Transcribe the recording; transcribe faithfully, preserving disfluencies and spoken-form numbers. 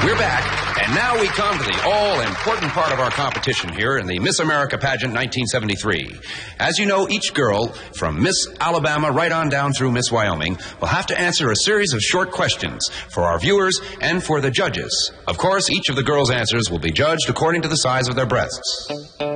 We're back, and now we come to the all-important part of our competition here in the Miss America pageant nineteen seventy-three. As you know, each girl, from Miss Alabama right on down through Miss Wyoming, will have to answer a series of short questions for our viewers and for the judges. Of course, each of the girls' answers will be judged according to the size of their breasts.